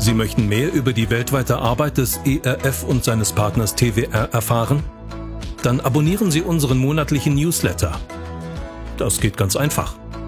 Sie möchten mehr über die weltweite Arbeit des ERF und seines Partners TWR erfahren? Dann abonnieren Sie unseren monatlichen Newsletter. Das geht ganz einfach.